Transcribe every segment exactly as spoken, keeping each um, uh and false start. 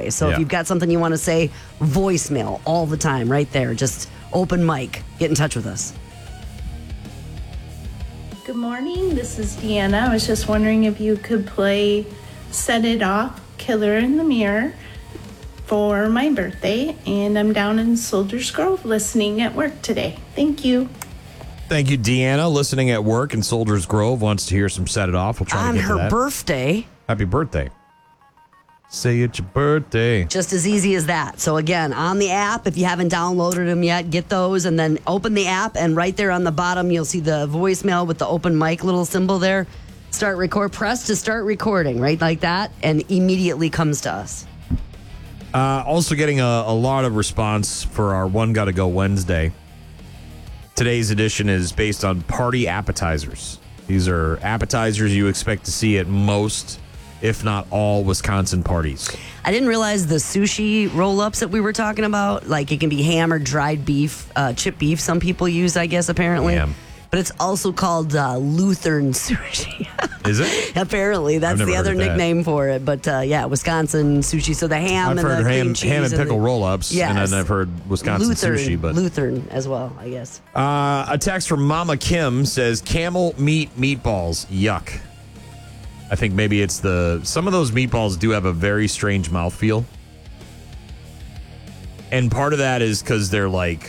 birthday. So Yeah. if you've got something you want to say, voicemail all the time right there. Just open mic. Get in touch with us. Good morning, this is Deanna. I was just wondering if you could play Set It Off, Killer in the Mirror for my birthday, and I'm down in Soldiers Grove listening at work today. Thank you. Thank you, Deanna. Listening at work in Soldiers Grove, wants to hear some Set It Off. We'll try On to get to her that. birthday. Happy birthday. Say it's your birthday. Just as easy as that. So again, on the app, if you haven't downloaded them yet, get those and then open the app, and right there on the bottom, you'll see the voicemail with the open mic little symbol there. Start record, press to start recording, right like that, and immediately comes to us. Uh, also getting a, a lot of response for our One Gotta Go Wednesday. Today's edition is based on party appetizers. These are appetizers you expect to see at most, if not all, Wisconsin parties. I didn't realize the sushi roll-ups that we were talking about, like it can be ham or dried beef, uh, chip beef some people use, I guess, apparently. Ham. But it's also called uh, Lutheran sushi. Is it? Apparently, that's never the heard other of that. nickname for it. But uh, yeah, Wisconsin sushi. So the ham I've and heard the ham, cream cheese ham and and pickle the- roll-ups, Yes. and then I've heard Wisconsin Lutheran, sushi. But Lutheran as well, I guess. uh, a text from Mama Kim says camel meat meatballs. Yuck. I think maybe it's the some of those meatballs do have a very strange mouthfeel, and part of that is because they're like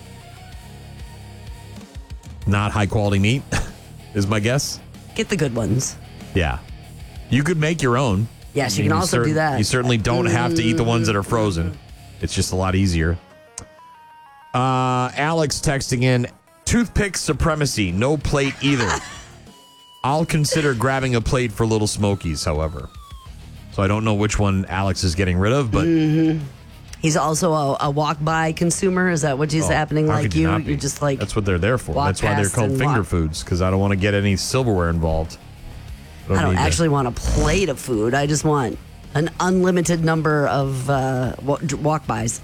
not high quality meat, is my guess. Get the good ones. Yeah. You could make your own. Yes, I you mean, can also cer- do that. You certainly don't have to eat the ones that are frozen. It's just a lot easier. Uh, Alex texting in, toothpick supremacy, no plate either. I'll consider grabbing a plate for Little Smokies, however. So I don't know which one Alex is getting rid of, but Mm-hmm. He's also a, a walk-by consumer. Is that what is Oh, happening how like could you? not be? You're just like, that's what they're there for. walk That's why they're past called and finger walk. foods, because I don't want to get any silverware involved. I don't need to- actually want a plate of food. I just want an unlimited number of uh, wa- walk-bys.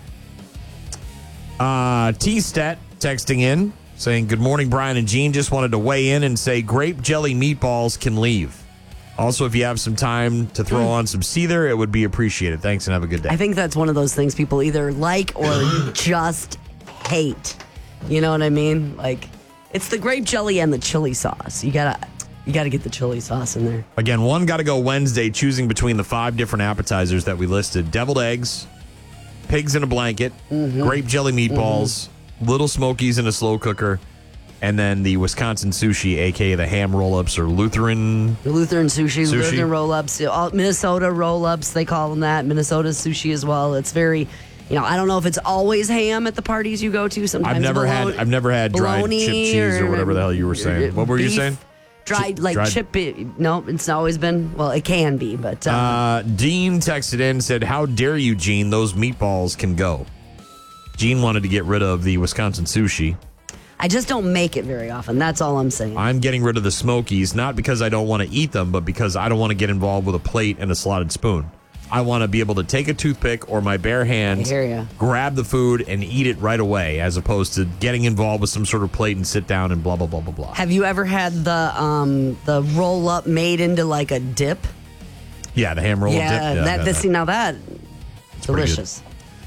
Uh, T-Stat texting in saying, good morning, Brian and Gene. Just wanted to weigh in and say grape jelly meatballs can leave. Also, if you have some time to throw on some Seether, it would be appreciated. Thanks and have a good day. I think that's one of those things people either like or just hate. You know what I mean? Like, it's the grape jelly and the chili sauce. You gotta, you gotta get the chili sauce in there. Again, one got to go Wednesday, choosing between the five different appetizers that we listed. Deviled eggs, pigs in a blanket, Mm-hmm. grape jelly meatballs, Little Smokies in a slow cooker, and then the Wisconsin sushi, a k a the ham roll-ups or Lutheran. The Lutheran sushi, Sushi? Lutheran roll-ups, all, Minnesota roll-ups, they call them that. Minnesota sushi as well. It's very, you know, I don't know if it's always ham at the parties you go to. Sometimes I've never bologna- had I've never had dried bologna chip cheese or whatever the hell you were saying. What were you beef, saying? Dried, Ch- like dried- chip. No, it's always been, well, it can be, but. Um, Uh, Dean texted in and said, how dare you, Gene? Those meatballs can go. Gene wanted to get rid of the Wisconsin sushi. I just don't make it very often. That's all I'm saying. I'm getting rid of the Smokies, not because I don't want to eat them, but because I don't want to get involved with a plate and a slotted spoon. I want to be able to take a toothpick or my bare hand, I hear ya. grab the food, and eat it right away, as opposed to getting involved with some sort of plate and sit down and blah, blah, blah, blah, blah. Have you ever had the um the roll up made into like a dip? Yeah, the ham roll yeah, dip. Yeah, that, yeah, that see now that pretty delicious.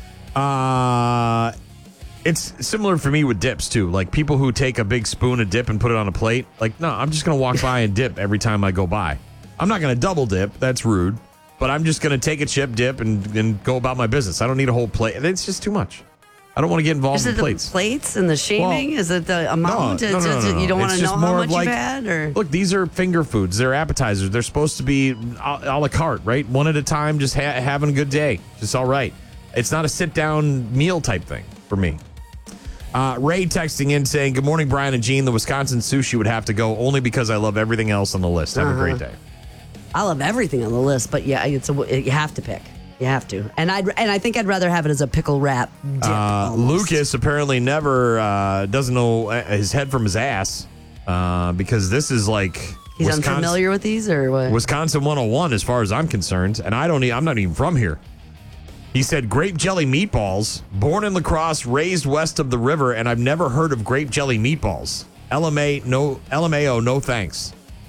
Uh, it's similar for me with dips, too. Like, people who take a big spoon of dip and put it on a plate. Like, no, I'm just going to walk by and dip every time I go by. I'm not going to double dip. That's rude. But I'm just going to take a chip dip and, and go about my business. I don't need a whole plate. It's just too much. I don't want to get involved Is in it the plates. plates and the shaming? Well, Is it the amount? No, no, Is no, it- no, no. You don't want It's to just know how more much of like, you've had? Or? Look, these are finger foods. They're appetizers. They're supposed to be a, a la carte, right? One at a time, just ha- having a good day. Just all right. It's not a sit-down meal type thing for me. Uh, Ray texting in saying, good morning, Brian and Gene. The Wisconsin sushi would have to go only because I love everything else on the list. Have Uh-huh. a great day. I love everything on the list, but yeah, it's a, you have to pick. You have to, and I and I think I'd rather have it as a pickle wrap dip. Uh, almost. Lucas apparently never uh, doesn't know his head from his ass uh, because this is like He's Wisconsin, unfamiliar with these, or what? Wisconsin one oh one as far as I'm concerned, and I don't. e- I'm not even from here. He said grape jelly meatballs. Born in La Crosse, raised west of the river, and I've never heard of grape jelly meatballs. L M A no L M A O no thanks.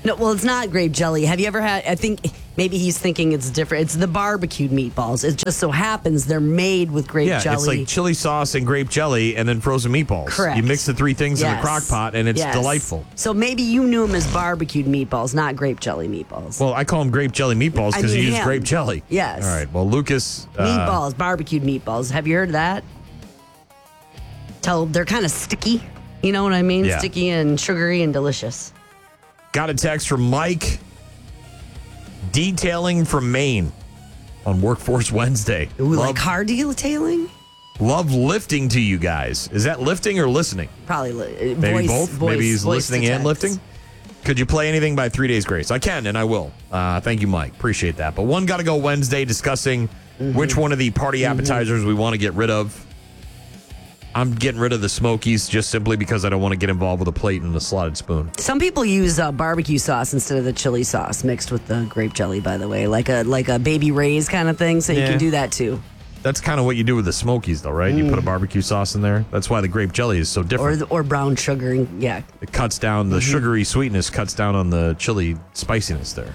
No, well, it's not grape jelly. Have you ever had, I think maybe he's thinking it's different. It's the barbecued meatballs. It just so happens they're made with grape Yeah, jelly. it's like chili sauce and grape jelly and then frozen meatballs. Correct. You mix the three things in Yes. a crock pot and it's Yes. delightful. So maybe you knew them as barbecued meatballs, not grape jelly meatballs. Well, I call them grape jelly meatballs I because you mean use him. grape jelly. Yes. All right. Well, Lucas. Uh, Meatballs, barbecued meatballs. Have you heard of that? Tell they're kind of sticky. You know what I mean? Yeah. Sticky and sugary and delicious. Got a text from Mike. Detailing from Maine on Workforce Wednesday. Ooh, love, like car detailing? love lifting to you guys. Is that lifting or listening? Probably li- uh, Maybe voice, both. Voice, Maybe he's voice listening to and text. lifting. Could you play anything by Three Days Grace? I can, and I will. Uh, thank you, Mike. Appreciate that. But one got to go Wednesday discussing Mm-hmm. which one of the party appetizers mm-hmm. we want to get rid of. I'm getting rid of the Smokies just simply because I don't want to get involved with a plate and a slotted spoon. Some people use uh, barbecue sauce instead of the chili sauce mixed with the grape jelly, by the way, like a like a Baby Ray's kind of thing. So you Yeah. can do that too. That's kind of what you do with the Smokies, though, right? You put a barbecue sauce in there. That's why the grape jelly is so Or different. the, or brown sugar. And, yeah. It cuts down, the sugary sweetness cuts down on the chili spiciness there.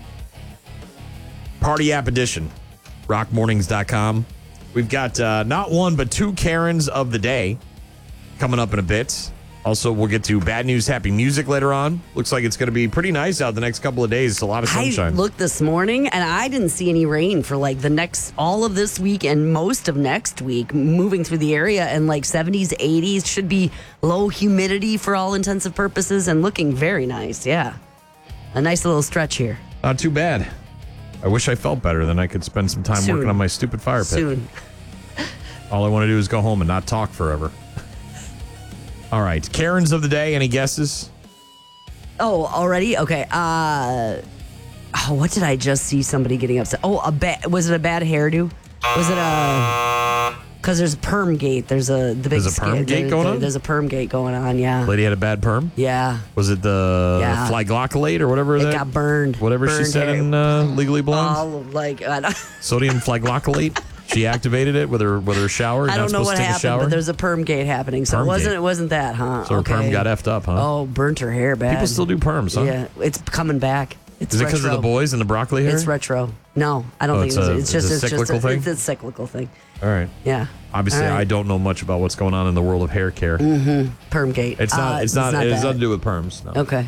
Party App Edition, rock mornings dot com. We've got uh, not one, but two Karens of the day coming up in a bit. Also, we'll get to bad news, happy music later on. Looks like it's going to be pretty nice out the next couple of days. It's a lot of I sunshine. looked this morning and I didn't see any rain for like the next, all of this week and most of next week moving through the area, and like seventies, eighties should be low humidity for all intensive purposes and looking very nice. Yeah. A nice little stretch here. Not too bad. I wish I felt better. Then I could spend some time Soon. working on my stupid fire pit. Soon. All I want to do is go home and not talk forever. All right. Karens of the day. Any guesses? Oh, already? Okay. Uh, oh, what did I just see somebody getting upset? Oh, a bad, was it a bad hairdo? Was it a, because there's a perm gate. There's a, the big There's a perm sca- gate there- going there- on? There's a perm gate going on, yeah. Lady had a bad perm? Yeah. Was it the Yeah. flyglocolate or whatever It that? got burned. Whatever she Burned said hair. in uh, Legally Blonde? All of, like, I don't, Sodium flyglocolate. She activated it with her with her shower. I Not don't know supposed what to take a happened, shower. but there's a perm gate happening. So Perm it wasn't gate. it wasn't that, huh? So her okay. perm got effed up, huh? Oh, burnt her hair bad. People still do perms, huh? Yeah, it's coming back. It's Is it retro. because of the boys and the broccoli hair? It's retro. No, I don't Oh, think it's it's, a- it's it's just a it's just cyclical a, thing? It's a cyclical thing. All right. Yeah. Obviously, All right. I don't know much about what's going on in the world of hair care. Perm gate. It's not. Uh, it's not. it has bad. nothing to do with perms. No. Okay.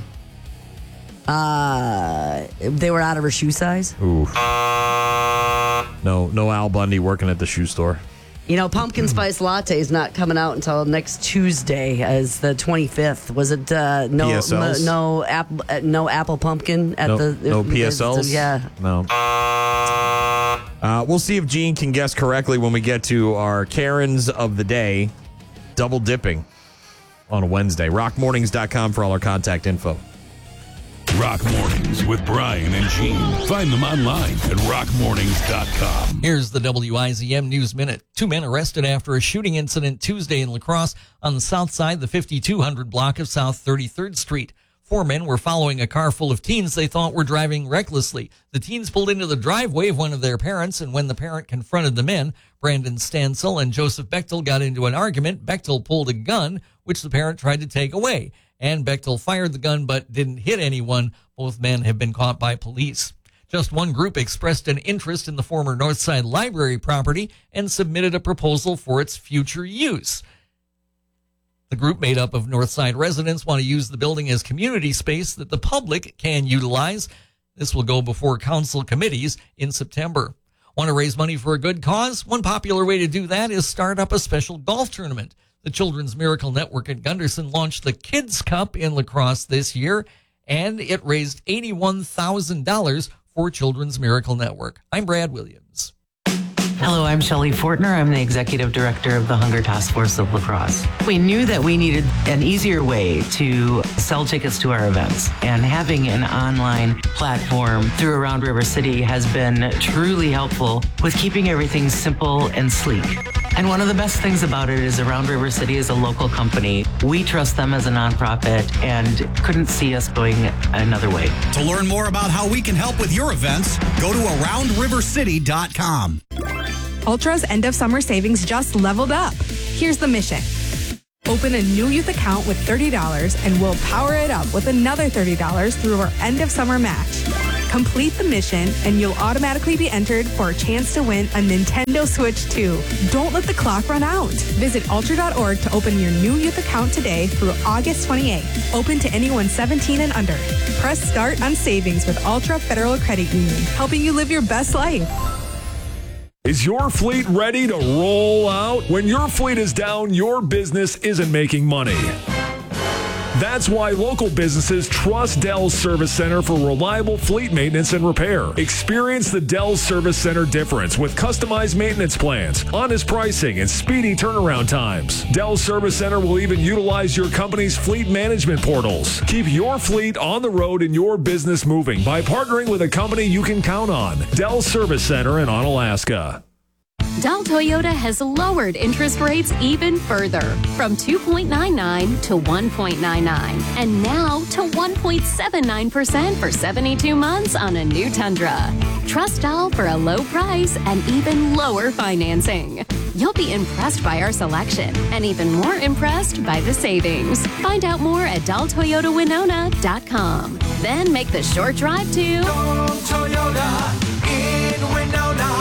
Uh, they were out of her shoe size. Ooh. No, no Al Bundy working at the shoe store. You know, pumpkin spice latte is not coming out until next Tuesday, as the twenty-fifth. Was it uh, no P S Ls? m- no apple uh, no apple pumpkin at No, the no uh, P S Ls. Yeah. No. Uh, we'll see if Gene can guess correctly when we get to our Karens of the day. Double dipping on a Wednesday. rock mornings dot com for all our contact info. Rock Mornings with Brian and Gene. Find them online at rock mornings dot com. Here's the W I Z M News Minute. Two men arrested after a shooting incident Tuesday in La Crosse on the south side, the fifty-two hundred block of South thirty-third Street. Four men were following a car full of teens they thought were driving recklessly. The teens pulled into the driveway of one of their parents, and when the parent confronted the men, Brandon Stansel and Joseph Bechtel got into an argument. Bechtel pulled a gun, which the parent tried to take away, and Bechtel fired the gun but didn't hit anyone. Both men have been caught by police. Just one group expressed an interest in the former Northside Library property and submitted a proposal for its future use. The group, made up of Northside residents, want to use the building as community space that the public can utilize. This will go before council committees in September. Want to raise money for a good cause? One popular way to do that is start up a special golf tournament. The Children's Miracle Network at Gunderson launched the Kids Cup in La Crosse this year, and it raised eighty-one thousand dollars for Children's Miracle Network. I'm Brad Williams. Hello, I'm Shelley Fortner. I'm the Executive Director of the Hunger Task Force of La Crosse. We knew that we needed an easier way to sell tickets to our events, and having an online platform through Around River City has been truly helpful with keeping everything simple and sleek. And one of the best things about it is Around River City is a local company. We trust them as a nonprofit and couldn't see us going another way. To learn more about how we can help with your events, go to around river city dot com. Ultra's end of summer savings just leveled up. Here's the mission. Open a new youth account with thirty dollars and we'll power it up with another thirty dollars through our end of summer match. Complete the mission and you'll automatically be entered for a chance to win a Nintendo Switch two. Don't let the clock run out. Visit ultra dot org to open your new youth account today through August twenty-eighth. Open to anyone seventeen and under. Press start on savings with Ultra Federal Credit Union, helping you live your best life. Is your fleet ready to roll out? When your fleet is down, your business isn't making money. That's why local businesses trust Dell's Service Center for reliable fleet maintenance and repair. Experience the Dell's Service Center difference with customized maintenance plans, honest pricing, and speedy turnaround times. Dell's Service Center will even utilize your company's fleet management portals. Keep your fleet on the road and your business moving by partnering with a company you can count on. Dell's Service Center in Onalaska. Dell Toyota has lowered interest rates even further, from two point nine nine to one point nine nine, and now to one point seven nine percent for seventy-two months on a new Tundra. Trust Dell for a low price and even lower financing. You'll be impressed by our selection and even more impressed by the savings. Find out more at Dell Toyota Winona dot com. Then make the short drive to Toyota in Winona.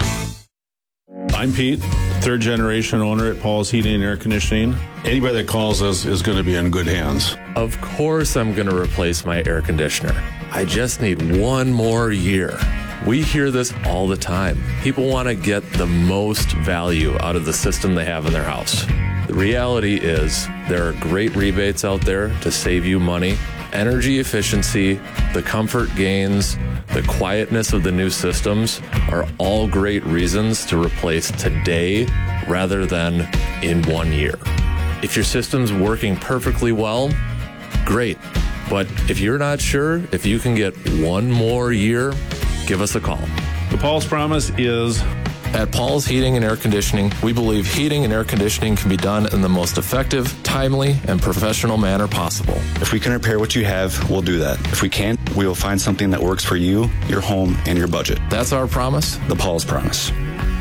I'm Pete, third generation owner at Paul's Heating and Air Conditioning. Anybody that calls us is going to be in good hands. Of course I'm going to replace my air conditioner. I just need one more year. We hear this all the time. People want to get the most value out of the system they have in their house. The reality is there are great rebates out there to save you money. Energy efficiency, the comfort gains, the quietness of the new systems are all great reasons to replace today rather than in one year. If your system's working perfectly well, great. But if you're not sure if you can get one more year, give us a call. The Paul's Promise is... At Paul's Heating and Air Conditioning, we believe heating and air conditioning can be done in the most effective, timely, and professional manner possible. If we can repair what you have, we'll do that. If we can't, we will find something that works for you, your home, and your budget. That's our promise. The Paul's Promise.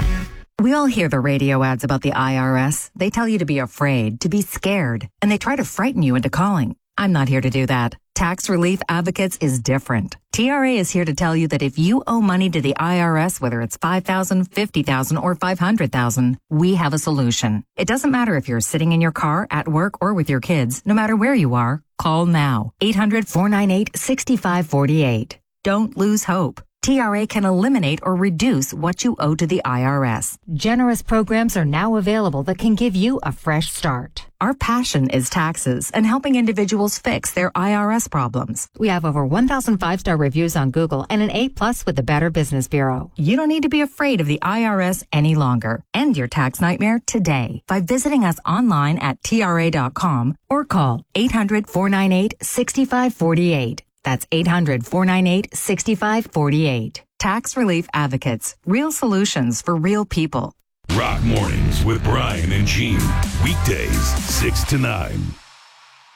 We all hear the radio ads about the I R S. They tell you to be afraid, to be scared, and they try to frighten you into calling. I'm not here to do that. Tax Relief Advocates is different. T R A is here to tell you that if you owe money to the I R S, whether it's five thousand dollars, fifty thousand dollars, or five hundred thousand dollars, we have a solution. It doesn't matter if you're sitting in your car, at work, or with your kids. No matter where you are, call now. eight hundred, four nine eight, six five four eight. Don't lose hope. T R A can eliminate or reduce what you owe to the I R S. Generous programs are now available that can give you a fresh start. Our passion is taxes and helping individuals fix their I R S problems. We have over one thousand five-star reviews on Google and an A plus with the Better Business Bureau. You don't need to be afraid of the I R S any longer. End your tax nightmare today by visiting us online at T R A dot com or call eight hundred, four nine eight, six five four eight. That's eight hundred, four nine eight, six five four eight. Tax Relief Advocates. Real solutions for real people. Rock Mornings with Brian and Gene. Weekdays, six to nine.